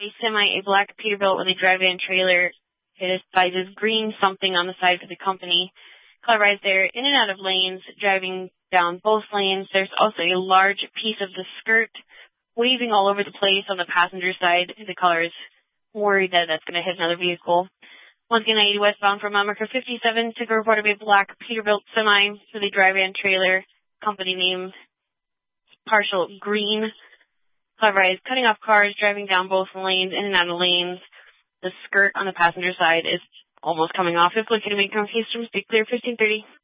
a semi, a black Peterbilt with a dry van trailer. It advises green something on the side for the company. Colorized there, in and out of lanes, driving down both lanes. There's also a large piece of the skirt waving all over the place on the passenger side. The caller is worried that that's going to hit another vehicle. Once again, 80 westbound from mile marker 57, took a report of a black Peterbilt semi with a dry van trailer. Company name, partial green. Colorized, cutting off cars, driving down both lanes, in and out of lanes. The skirt on the passenger side is almost coming off. If looking to make a case from Stay Clear 1530.